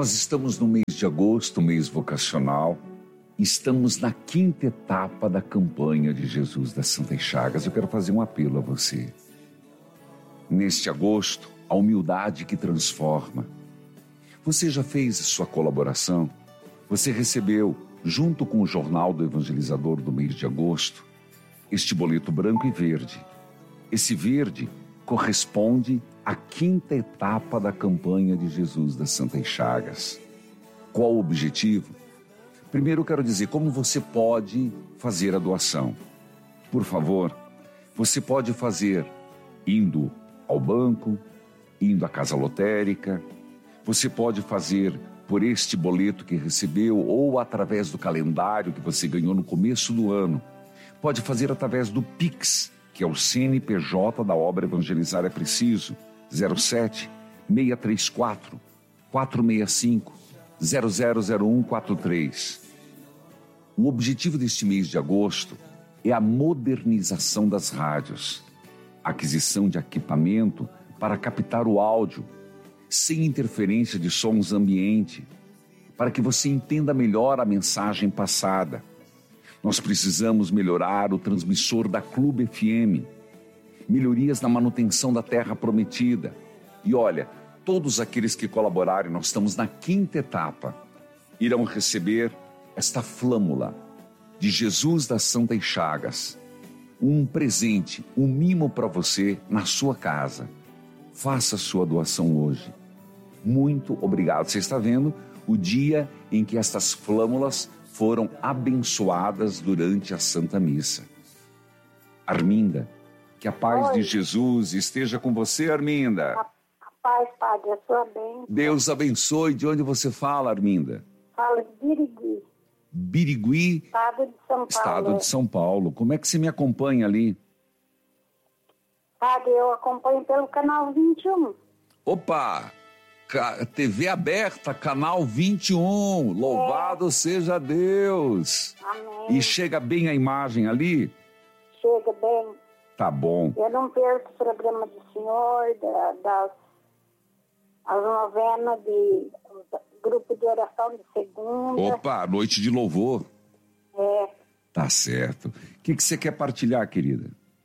Nós estamos no mês de agosto, mês vocacional. Estamos na 5ª etapa da campanha de Jesus das Santas Chagas. Eu quero fazer um apelo a você. Neste agosto, a humildade que transforma. Você já fez a sua colaboração? Você recebeu, junto com o Jornal do Evangelizador do mês de agosto, este boleto branco e verde. Esse verde corresponde à 5ª etapa da campanha de Jesus das Santas Chagas. Qual o objetivo? Primeiro eu quero dizer como você pode fazer a doação. Por favor, você pode fazer indo ao banco, indo à casa lotérica, você pode fazer por este boleto que recebeu ou através do calendário que você ganhou no começo do ano. Pode fazer através do Pix, que é o CNPJ da obra Evangelizar é Preciso, 07 634 465 000143. O objetivo deste mês de agosto é a modernização das rádios, aquisição de equipamento para captar o áudio sem interferência de sons ambiente, para que você entenda melhor a mensagem passada. Nós precisamos melhorar o transmissor da Clube FM, melhorias na manutenção da Terra Prometida. E olha, todos aqueles que colaborarem, nós estamos na 5ª etapa, irão receber esta flâmula de Jesus das Santas Chagas, um presente, um mimo para você na sua casa. Faça a sua doação hoje. Muito obrigado. Você está vendo o dia em que estas flâmulas foram abençoadas durante a Santa Missa. Arminda, que a paz de Jesus esteja com você, Arminda. A paz, Padre, a sua bênção. Deus abençoe. De onde você fala, Arminda? Falo de Birigui. Birigui, Estado de São Paulo. Estado de São Paulo. Como é que você me acompanha ali? Padre, eu acompanho pelo canal 21. Opa! TV aberta, canal 21. Louvado seja Deus. Amém. E chega bem a imagem ali? Chega bem. Tá bom. Eu não perco o programa do senhor, as novenas de grupo de oração de segunda. Opa, noite de louvor. É. Tá certo. O que você quer partilhar, querida?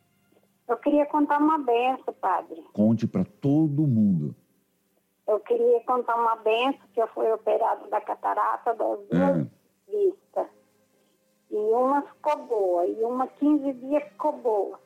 Eu queria contar uma benção, Padre. Conte para todo mundo. Eu queria contar uma benção que eu fui operada da catarata das duas vistas. E uma ficou boa, e uma 15 dias ficou boa.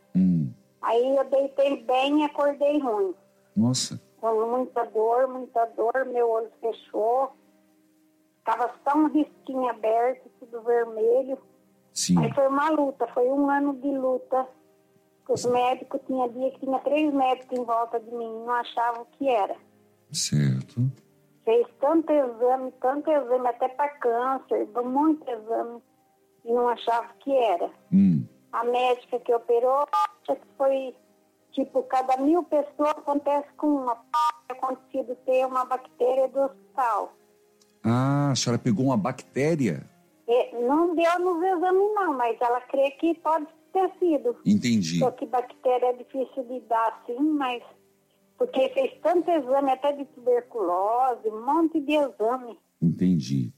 Aí eu deitei bem e acordei ruim. Nossa. Com muita dor, meu olho fechou. Estava só um risquinho aberto, tudo vermelho. Sim. Aí foi uma luta, foi um ano de luta. Os médicos, tinha dia que tinha 3 médicos em volta de mim, não achavam o que era. Certo. Fez tanto exame, até para câncer, muito exame, e não achava o que era. A médica que operou, acha que foi, tipo, cada 1000 pessoas acontece com uma. Acontecido ter uma bactéria do hospital. Ah, a senhora pegou uma bactéria? Não deu nos exames não, mas ela crê que pode ter sido. Entendi. Só que bactéria é difícil de dar, sim, mas... Porque fez tanto exame, até de tuberculose, um monte de exame. Entendi.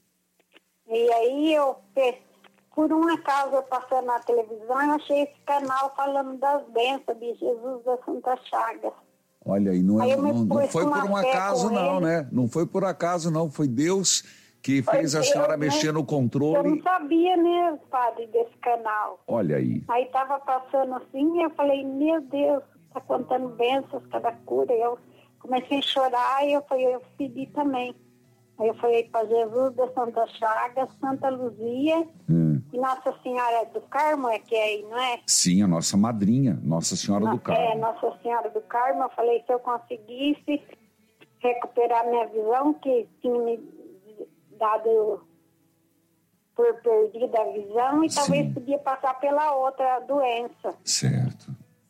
E aí por um acaso, eu passando na televisão, eu achei esse canal falando das bênçãos de Jesus das Santas Chagas. Olha aí, não foi por um acaso não, ele. né? Não foi por acaso não, foi Deus que fez a senhora mexer no controle. Eu não sabia, né, Padre, desse canal. Olha aí. Aí tava passando assim, e eu falei, meu Deus, tá contando bênçãos, cada cura. Eu comecei a chorar e eu pedi também. Aí eu falei para Jesus da Santa Chagas, Santa Luzia e Nossa Senhora do Carmo, que é aí, não é? Sim, a nossa madrinha, Nossa Senhora do Carmo. É, Nossa Senhora do Carmo. Eu falei, se eu conseguisse recuperar minha visão, que tinha me dado por perdida a visão, e talvez podia passar pela outra doença. Certo.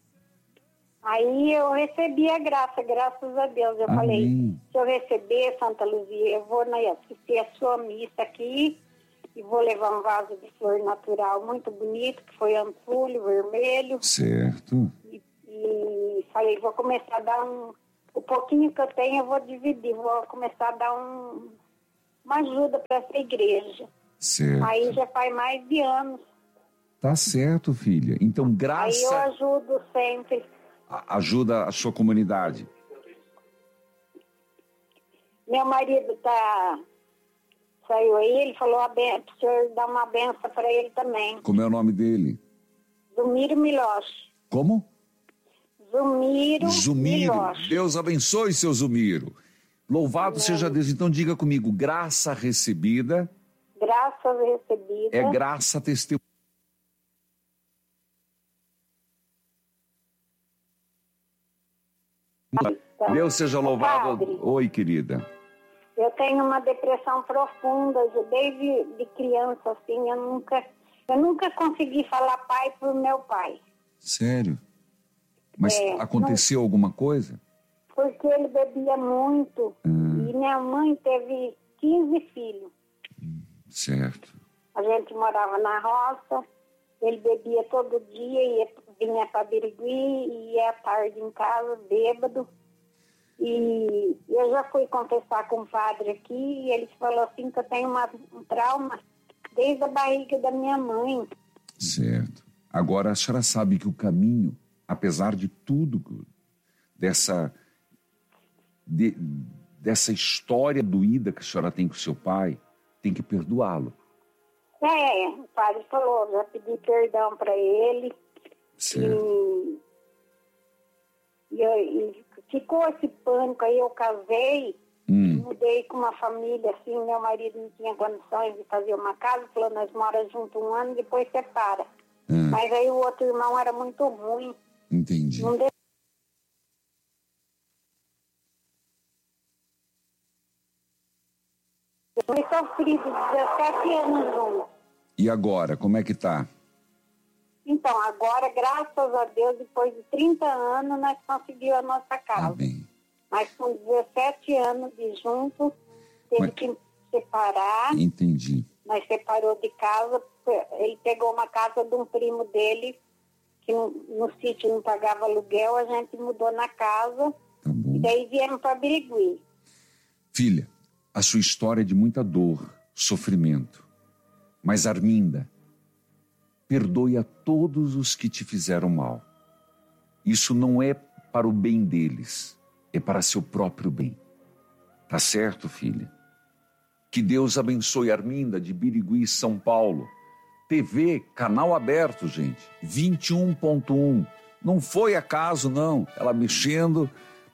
Aí eu recebi a graça, graças a Deus. Eu falei, se eu receber, Santa Luzia, eu vou assistir a sua missa aqui e vou levar um vaso de flor natural muito bonito, que foi antulho vermelho. Certo. E falei, vou começar a dar o pouquinho que eu tenho, eu vou dividir, vou começar a dar uma ajuda para essa igreja. Certo. Aí já faz mais de anos. Tá certo, filha. Então, Aí eu ajudo sempre. Ajuda a sua comunidade. Meu marido saiu aí, ele falou o senhor dar uma benção para ele também. Como é o nome dele? Zumiro Miloche. Como? Zumiro. Miloche. Deus abençoe, seu Zumiro. Louvado seja Deus. Então diga comigo, graça recebida. Graça recebida. É graça testemunha. Deus seja louvado. Padre, oi, querida. Eu tenho uma depressão profunda, desde de criança, assim, eu nunca consegui falar pai pro meu pai. Sério? Mas aconteceu alguma coisa? Porque ele bebia muito e minha mãe teve 15 filhos. Certo. A gente morava na roça, ele bebia todo dia, vinha para Birigui e ia à tarde em casa, bêbado. E eu já fui confessar com o padre aqui e ele falou assim que eu tenho um trauma desde a barriga da minha mãe. Certo. Agora a senhora sabe que o caminho, apesar de tudo, dessa história doída que a senhora tem com seu pai, tem que perdoá-lo. O padre falou, já pedi perdão para ele. Certo. E ficou esse pânico, aí eu casei, mudei com uma família, assim, meu marido não tinha condições de fazer uma casa, falou, nós moramos juntos 1 ano, depois separa. Mas aí o outro irmão era muito ruim. Entendi. Não deu. Foi sofrido 17 anos juntos. E agora, como é que tá? Então, agora, graças a Deus, depois de 30 anos, nós conseguimos a nossa casa. Amém. Mas com 17 anos de junto, teve que separar. Entendi. Nós separou de casa, ele pegou uma casa de um primo dele, que no sítio não pagava aluguel, a gente mudou na casa, tá bom. E daí viemos para Birigui. Filha, a sua história é de muita dor, sofrimento. Mas, Arminda, perdoe a todos os que te fizeram mal. Isso não é para o bem deles, é para seu próprio bem. Tá certo, filha? Que Deus abençoe Arminda de Birigui, São Paulo. TV, canal aberto, gente, 21.1. Não foi acaso, não. Ela mexendo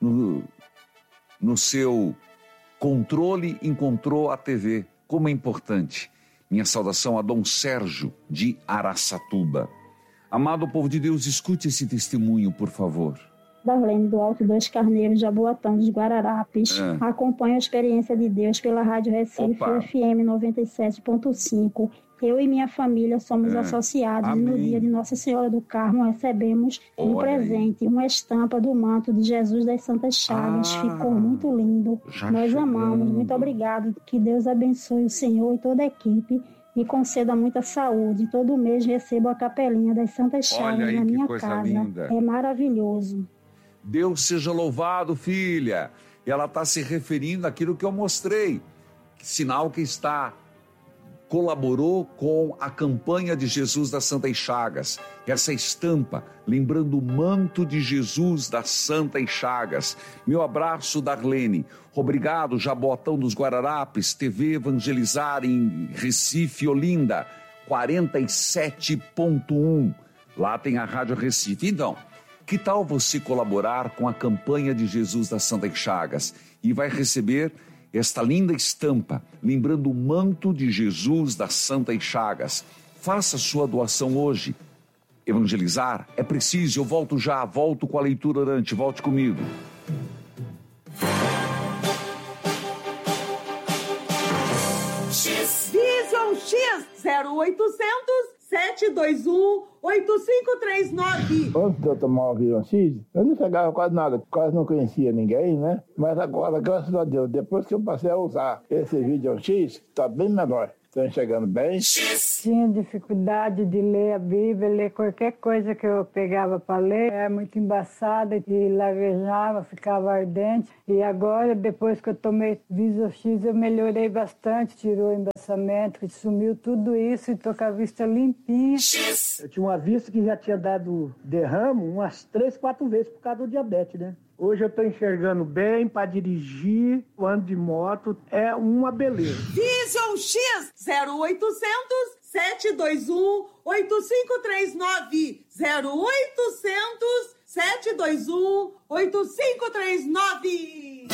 no seu controle, encontrou a TV. Como é importante. Minha saudação a Dom Sérgio de Araçatuba. Amado povo de Deus, escute esse testemunho, por favor. Darlene, do Alto dos Carneiros, Jaboatão dos Guararapes. Acompanho a experiência de Deus pela Rádio Recife FM 97.5. Eu e minha família somos associados. Amém. E no dia de Nossa Senhora do Carmo recebemos um presente, uma estampa do manto de Jesus das Santas Chagas. Ficou muito lindo. Nós amamos. Muito obrigado. Que Deus abençoe o Senhor e toda a equipe e conceda muita saúde. Todo mês recebo a capelinha das Santas Chagas na minha casa. Linda. É maravilhoso. Deus seja louvado, filha. E ela está se referindo àquilo que eu mostrei. Sinal que colaborou com a campanha de Jesus das Santas Chagas. Essa estampa, lembrando o manto de Jesus das Santas Chagas. Meu abraço, Darlene. Obrigado, Jaboatão dos Guararapes, TV Evangelizar em Recife, Olinda, 47.1. Lá tem a Rádio Recife. Então, que tal você colaborar com a campanha de Jesus das Santas Chagas e vai receber esta linda estampa, lembrando o manto de Jesus das Santas Chagas. Faça sua doação hoje. Evangelizar é preciso. Eu volto já, volto com a leitura orante. Volte comigo. Vision X 0800 721 8539. Antes de eu tomar o Vision X, eu não pegava quase nada, quase não conhecia ninguém, né? Mas agora, graças a Deus, depois que eu passei a usar esse Vision X, está bem melhor. Estão enxergando bem? Tinha dificuldade de ler a Bíblia, ler qualquer coisa que eu pegava para ler. Era muito embaçada e lavejava, ficava ardente. E agora, depois que eu tomei Visox, eu melhorei bastante. Tirou o embaçamento, sumiu tudo isso e tô com a vista limpinha. Eu tinha uma vista que já tinha dado derrame umas 3, 4 vezes por causa do diabetes, né? Hoje eu tô enxergando bem para dirigir, ando de moto, é uma beleza. Vision X 0800 721 8539 0800 721 8539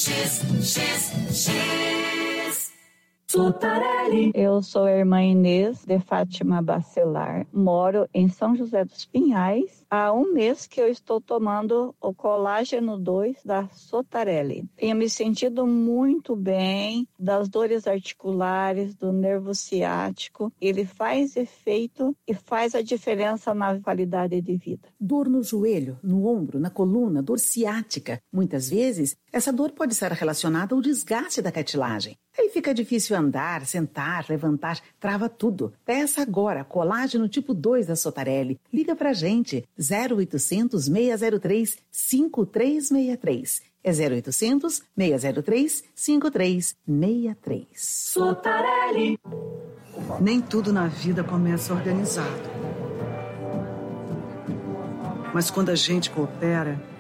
X. Sotarelli. Eu sou a irmã Inês de Fátima Bacelar, moro em São José dos Pinhais. Há um mês que eu estou tomando o colágeno 2 da Sotarelli. Tenho me sentido muito bem das dores articulares, do nervo ciático. Ele faz efeito e faz a diferença na qualidade de vida. Dor no joelho, no ombro, na coluna, dor ciática. Muitas vezes, essa dor pode estar relacionada ao desgaste da cartilagem. Aí fica difícil andar, sentar, levantar, trava tudo. Peça agora colágeno tipo 2 da Sotarelli. Liga pra gente, 0800 603 5363. É 0800 603 5363. Sotarelli. Nem tudo na vida começa organizado. Mas quando a gente coopera,